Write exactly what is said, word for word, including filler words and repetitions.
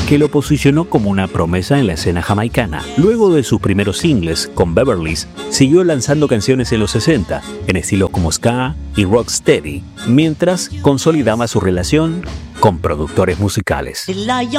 que lo posicionó como una promesa en la escena jamaicana. Luego de sus primeros singles con Beverly's, siguió lanzando canciones en los sesenta, en estilos como ska y rocksteady, mientras consolidaba su relación con productores musicales.